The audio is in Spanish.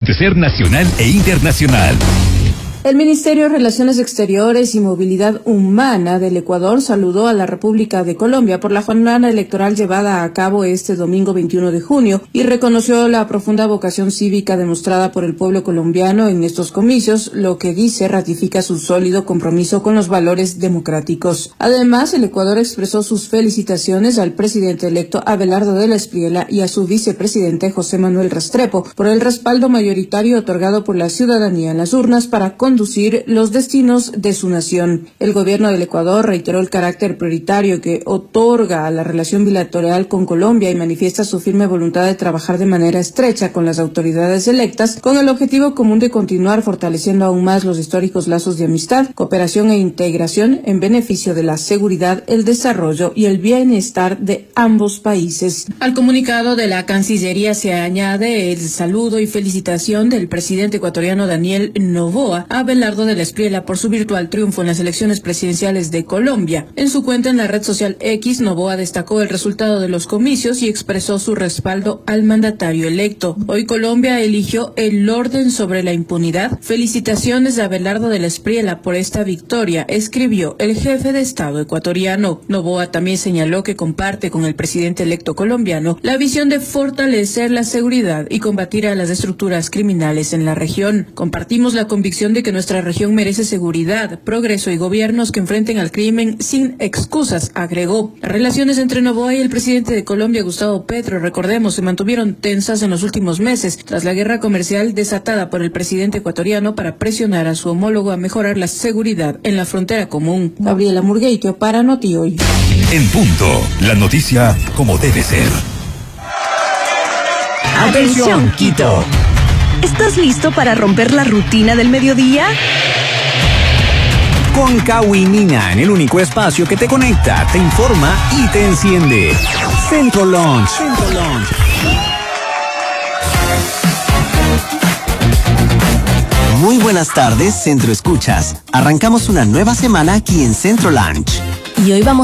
acontecer nacional e internacional. El Ministerio de Relaciones Exteriores y Movilidad Humana del Ecuador saludó a la República de Colombia por la jornada electoral llevada a cabo este domingo 21 de junio y reconoció la profunda vocación cívica demostrada por el pueblo colombiano en estos comicios, lo que dice ratifica su sólido compromiso con los valores democráticos. Además, el Ecuador expresó sus felicitaciones al presidente electo Abelardo de la Espriella y a su vicepresidente José Manuel Restrepo por el respaldo mayoritario otorgado por la ciudadanía en las urnas para conducir los destinos de su nación. El gobierno del Ecuador reiteró el carácter prioritario que otorga a la relación bilateral con Colombia y manifiesta su firme voluntad de trabajar de manera estrecha con las autoridades electas con el objetivo común de continuar fortaleciendo aún más los históricos lazos de amistad, cooperación e integración en beneficio de la seguridad, el desarrollo y el bienestar de ambos países. Al comunicado de la Cancillería se añade el saludo y felicitación del presidente ecuatoriano Daniel Noboa a Abelardo de la Espriella por su virtual triunfo en las elecciones presidenciales de Colombia. En su cuenta en la red social X, Noboa destacó el resultado de los comicios y expresó su respaldo al mandatario electo. Hoy Colombia eligió el orden sobre la impunidad. Felicitaciones a Abelardo de la Espriella por esta victoria, escribió el jefe de Estado ecuatoriano. Noboa también señaló que comparte con el presidente electo colombiano la visión de fortalecer la seguridad y combatir a las estructuras criminales en la región. Compartimos la convicción de que nuestra región merece seguridad, progreso y gobiernos que enfrenten al crimen sin excusas, agregó. Las relaciones entre Noboa y el presidente de Colombia, Gustavo Petro, recordemos, se mantuvieron tensas en los últimos meses tras la guerra comercial desatada por el presidente ecuatoriano para presionar a su homólogo a mejorar la seguridad en la frontera común. Gabriela Murgueito para Noti Hoy. En punto, la noticia como debe ser. Atención, Quito. ¿Estás listo para romper la rutina del mediodía? Con Kawinina, en el único espacio que te conecta, te informa y te enciende. Centro Launch. Muy buenas tardes, Centro Escuchas. Arrancamos una nueva semana aquí en Centro Launch. Y hoy vamos